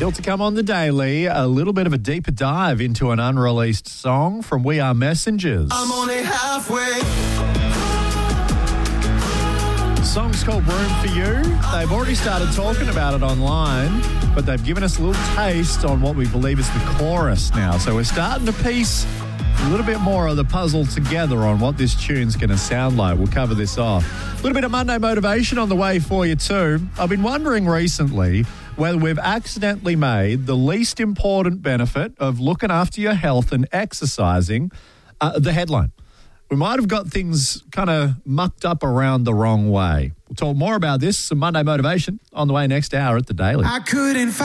Still to come on the Daily, a little bit of a deeper dive into an unreleased song from We Are Messengers. I'm only halfway. The song's called Room For You. They've already started talking about it online, but they've given us a little taste on what we believe is the chorus now. So we're starting to piece a little bit more of the puzzle together on what this tune's going to sound like. We'll cover this off. A little bit of Monday motivation on the way for you too. I've been wondering recently whether we've accidentally made the least important benefit of looking after your health and exercising the headline. We might have got things kind of mucked up around the wrong way. We'll talk more about this, some Monday motivation, on the way next hour at The Daily. I couldn't